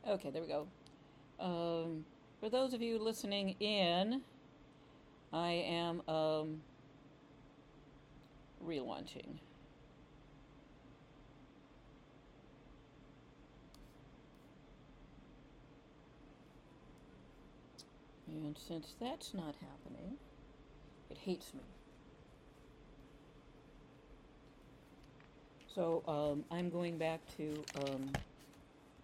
Okay, there we go. For those of you listening in, I am relaunching. And since that's not happening, it hates me. So I'm going back to